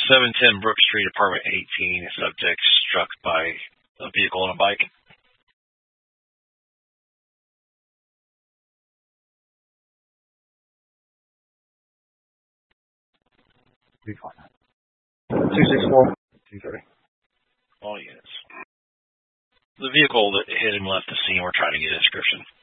710 Brook Street, apartment 18, subject struck by a vehicle on a bike. Be fine. 264. 230. All units. The vehicle that hit him left the scene. We're trying to get a description.